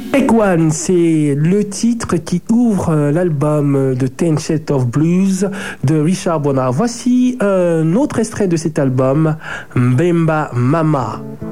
Take One, c'est le titre qui ouvre l'album de Ten Shades of Blues de Richard Bonnard. Voici un autre extrait de cet album, Mbemba Mama.